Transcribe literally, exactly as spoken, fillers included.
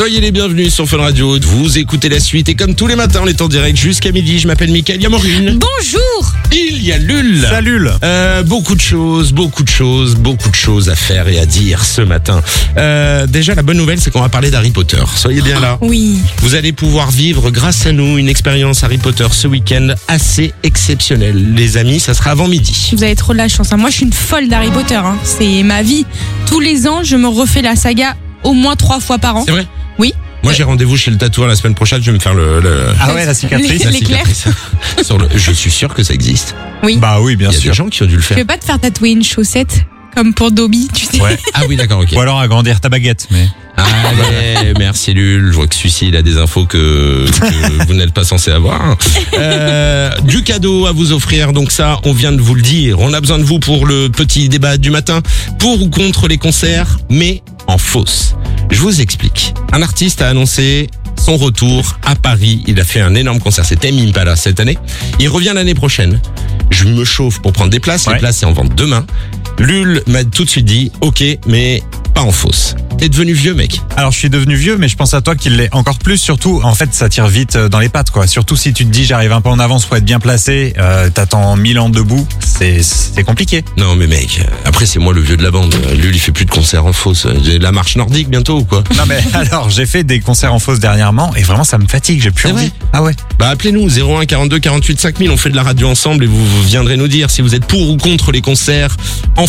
Soyez les bienvenus sur Fun Radio, vous écoutez la suite et comme tous les matins on est en direct jusqu'à midi, je m'appelle Mickaël, il y a Maureen. Bonjour. Il y a Lul. Salut. Euh, beaucoup de choses, beaucoup de choses, beaucoup de choses à faire et à dire ce matin. Euh, déjà la bonne nouvelle c'est qu'on va parler d'Harry Potter, soyez bien là. Oui. Vous allez pouvoir vivre grâce à nous une expérience Harry Potter ce week-end assez exceptionnelle. Les amis, ça sera avant midi. Vous avez trop de la chance. Hein. Moi, je suis une folle d'Harry Potter. Hein. C'est ma vie. Tous les ans, je me refais la saga au moins trois fois par an. C'est vrai ? Oui. Moi j'ai rendez-vous chez le tatoueur la semaine prochaine, je vais me faire le... le... Ah ouais, la cicatrice. Les- la l'éclair. cicatrice. Sur le... Je suis sûr que ça existe. Oui. Bah oui, bien Il y a sûr. des gens qui ont dû le Tu faire. veux pas te faire tatouer une chaussette comme pour Dobby, tu sais. Ouais. Ah oui d'accord, ok. Ou alors agrandir ta baguette, mais. Allez, merci Lul. Je vois que celui-ci il a des infos que, que vous n'êtes pas censé avoir. Euh, du cadeau à vous offrir, donc ça, on vient de vous le dire. On a besoin de vous pour le petit débat du matin, pour ou contre les concerts, mais en fausse. Je vous explique. Un artiste a annoncé son retour à Paris. Il a fait un énorme concert. C'était Tame Impala cette année. Il revient l'année prochaine. Je me chauffe pour prendre des places. Les Ouais. places, c'est en vente demain. Lul m'a tout de suite dit, ok, mais pas en fausse. T'es devenu vieux, mec. Alors je suis devenu vieux, mais je pense à toi qu'il l'est encore plus. Surtout, en fait, ça tire vite dans les pattes, quoi. Surtout si tu te dis, j'arrive un peu en avance pour être bien placé, euh, t'attends mille ans debout, c'est c'est compliqué. Non, mais mec, après, c'est moi le vieux de la bande. Lul, il fait plus de concerts en fausse. J'ai la marche nordique bientôt ou quoi? Non mais alors, j'ai fait des concerts en fausse dernièrement et vraiment ça me fatigue. J'ai plus C'est envie. vrai Ah ouais. Bah, appelez-nous zéro un quarante-deux quarante-huit cinq mille. On fait de la radio ensemble et vous, vous viendrez nous dire si vous êtes pour ou contre les concerts en